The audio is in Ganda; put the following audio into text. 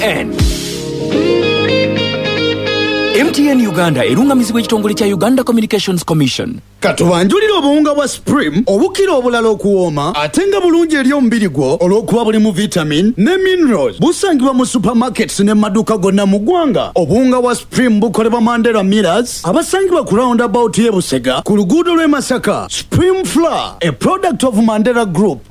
MTN Uganda erungamizibwa ekitongole kya Uganda Communications Commission. Katubanjulira obuwunga bwa Supreme obukira obulala okuwooma ate nga bulungi eri omubiri gwo olw'okuba bulimu vitamin ne minerals. Busangibwa mu supermarkets ne maduuka gonna mu ggwanga. Obuwunga bwa Supreme bukolebwa Mandela Millers abasangibwa ku roundabout y'e Busega ku luguudo lw'e Masaka. Supreme Flour, a product of Mandela Group.